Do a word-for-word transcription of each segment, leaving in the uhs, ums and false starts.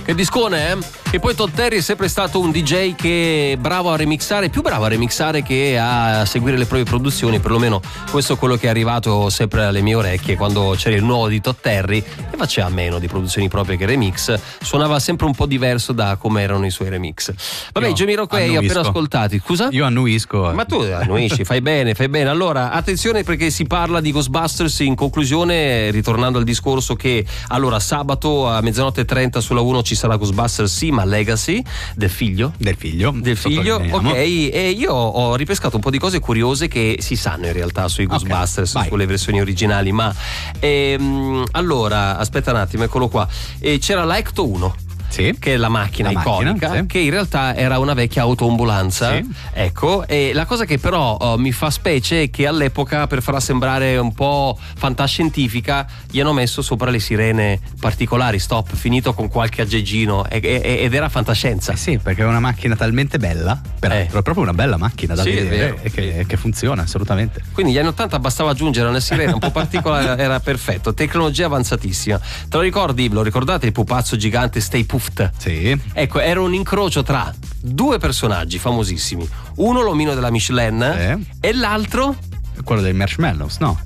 Che discone, eh? E poi Todd Terry è sempre stato un D J che è bravo a remixare, più bravo a remixare che a seguire le proprie produzioni, perlomeno questo è quello che è arrivato sempre alle mie orecchie quando c'era il nuovo di Todd Terry, e faceva meno di produzioni proprie che remix, suonava sempre un po' diverso da come erano i suoi remix. Vabbè, i Jamiroquai appena ascoltati. Scusa? Io annuisco. Ma tu annuisci, fai bene, fai bene. Allora, attenzione perché si parla di Ghostbusters. In conclusione, ritornando al discorso che allora sabato a mezzanotte e trenta sulla uno ci sarà Ghostbusters, sì, ma Legacy del figlio del figlio del figlio ok, e io ho ripescato un po' di cose curiose che si sanno in realtà sui Ghostbusters, okay, sulle versioni originali, ma ehm, allora aspetta un attimo, eccolo qua. E c'era la Ecto uno, sì, che è la macchina la iconica, macchina, sì, che in realtà era una vecchia autoambulanza, sì. Ecco, e la cosa che però oh, mi fa specie è che all'epoca, per farla sembrare un po' fantascientifica, gli hanno messo sopra le sirene particolari, stop, finito con qualche aggeggino, e, e, ed era fantascienza. Eh sì, perché è una macchina talmente bella, peraltro eh. è proprio una bella macchina da sì, vedere, e che, che funziona assolutamente. Quindi negli anni ottanta bastava aggiungere una sirena un po' particolare, era perfetto, tecnologia avanzatissima. Te lo ricordi, lo ricordate il pupazzo gigante Stay Puft? Sì. Ecco, era un incrocio tra due personaggi famosissimi, uno l'omino della Michelin, eh. e l'altro quello dei Marshmallows, no?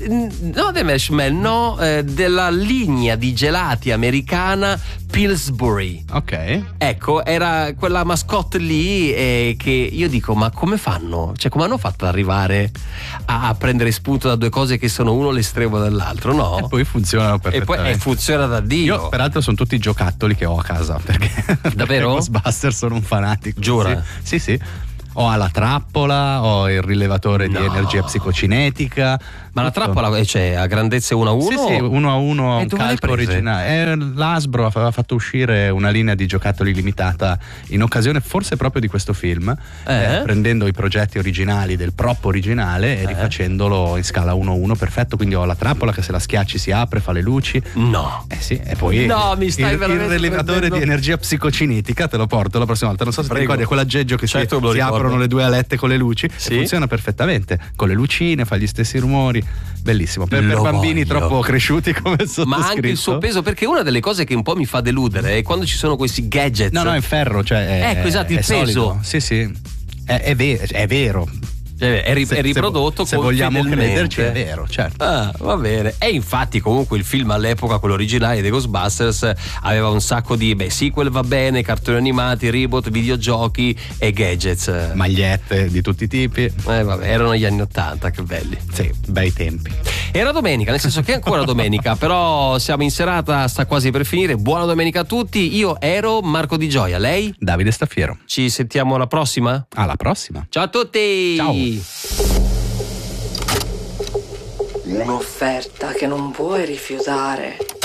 No, dei Marshmallows, no, eh, della linea di gelati americana Pillsbury. Ok. Ecco, era quella mascotte lì, eh, che io dico, ma come fanno? Cioè, come hanno fatto ad arrivare a, a prendere spunto da due cose che sono uno l'estremo dell'altro, no? E poi funzionano perfettamente. E poi eh, funziona da Dio. Io, peraltro, sono tutti giocattoli che ho a casa, perché davvero? Ghostbusters sono un fanatico. Giura? Sì, sì, sì. Ho la trappola, ho il rilevatore no. di energia psicocinetica. Ma la trappola c'è cioè, a grandezze uno a uno? Sì, sì, uno a uno, un calco originale. Eh, L'Hasbro aveva fatto uscire una linea di giocattoli limitata in occasione forse proprio di questo film, eh? Eh, prendendo i progetti originali del prop originale e eh? rifacendolo in scala uno a uno, perfetto. Quindi ho la trappola che se la schiacci si apre, fa le luci. No. Eh sì, e poi no, mi stai il, veramente il rilevatore prendendo... di energia psicocinetica, te lo porto la prossima volta. Non so se Prego. ti ricordi, è quell'aggeggio che certo, si, si aprono le due alette con le luci, sì? E funziona perfettamente con le lucine, fa gli stessi rumori, bellissimo. Per, per bambini voglio. troppo cresciuti come il sottoscritto. Ma anche il suo peso, perché una delle cose che un po' mi fa deludere è quando ci sono questi gadget. No, no, è in ferro, cioè è, ecco, esatto, il è peso. solido. Sì, sì, è, è, ve- è vero. Cioè, è, ri- se, è riprodotto se, se vogliamo fedelmente. crederci è vero, certo. Ah, va bene. E infatti comunque il film all'epoca, quello originale dei Ghostbusters, aveva un sacco di beh, sequel va bene, cartoni animati, reboot, videogiochi e gadgets, magliette di tutti i tipi. Eh vabbè, erano gli anni ottanta, che belli. Sì, bei tempi. Era domenica, nel senso che è ancora domenica, però siamo in serata, sta quasi per finire. Buona domenica a tutti. Io ero Marco Di Gioia, lei? Davide Staffiero. Ci sentiamo alla prossima? Alla prossima. Ciao a tutti. Ciao. Un'offerta che non puoi rifiutare.